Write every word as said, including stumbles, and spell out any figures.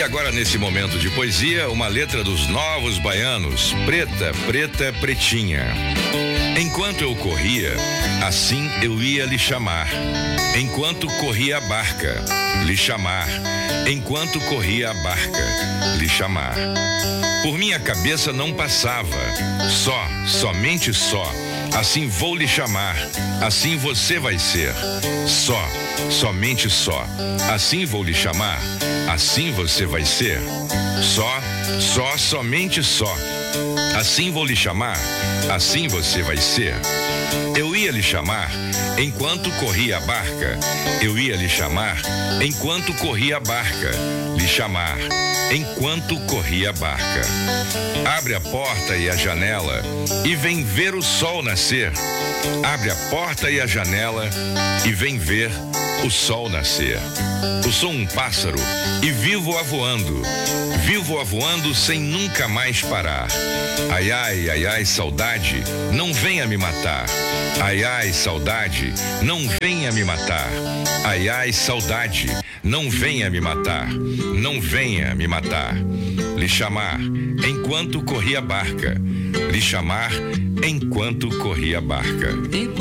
agora, nesse momento de poesia, uma letra dos Novos Baianos, Preta, Preta, Pretinha. Enquanto eu corria, assim eu ia lhe chamar. Enquanto corria a barca, lhe chamar. Enquanto corria a barca, lhe chamar. Por minha cabeça não passava, só, somente só. Assim vou lhe chamar, assim você vai ser. Só, somente só. Assim vou lhe chamar, assim você vai ser. Só, só, somente só. Assim vou lhe chamar, assim você vai ser. Eu ia lhe chamar enquanto corria a barca. Eu ia lhe chamar enquanto corria a barca. Lhe chamar enquanto corria a barca. Abre a porta e a janela e vem ver o sol nascer. Abre a porta e a janela e vem ver o sol nascer. Eu sou um pássaro e vivo a voando. Vivo a voando sem nunca mais parar. Ai, ai, ai, ai, saudade, não venha me matar. Ai, ai, saudade, não venha me matar. Ai, ai, saudade, não venha me matar. Não venha me matar. Lhe chamar enquanto corria a barca. Lhe chamar enquanto corria a barca.